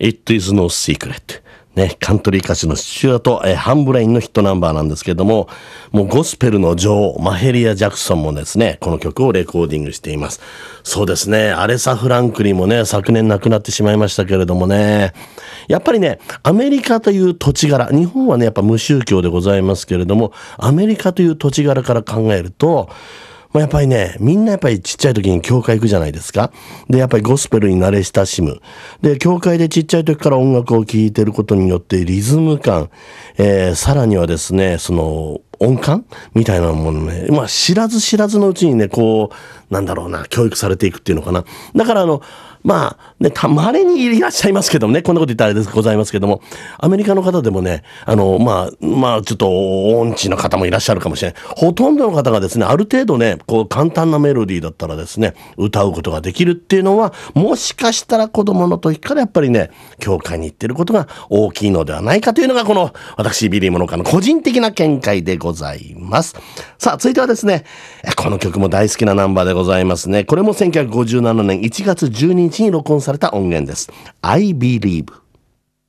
It is no secret。ね、カントリー歌手のスチュアート、ハンブレインのヒットナンバーなんですけども、もうゴスペルの女王、マヘリア・ジャクソンもですね、この曲をレコーディングしています。そうですね、アレサ・フランクリンもね、昨年亡くなってしまいましたけれどもね、やっぱりね、アメリカという土地柄、日本はね、やっぱ無宗教でございますけれども、アメリカという土地柄から考えると、やっぱりね、みんなやっぱりちっちゃい時に教会行くじゃないですか。で、やっぱりゴスペルに慣れ親しむ。で、教会でちっちゃい時から音楽を聴いていることによってリズム感、さらにはですね、その音感みたいなものね、知らず知らずのうちにね、こう、なんだろうな、教育されていくっていうのかな。だからね、稀にいらっしゃいますけどもね、こんなこと言ったらあれでございますけども、アメリカの方でもね、ちょっと音痴の方もいらっしゃるかもしれない。ほとんどの方がですね、ある程度ね、こう簡単なメロディーだったらですね、歌うことができるっていうのは、もしかしたら子供の時からやっぱりね、教会に行ってることが大きいのではないかというのが、この私、ビリー・モノカの個人的な見解でございます。さあ、続いてはですね、この曲も大好きなナンバーでございますね。これも1957年1月12日に録音された音源です。I Believe。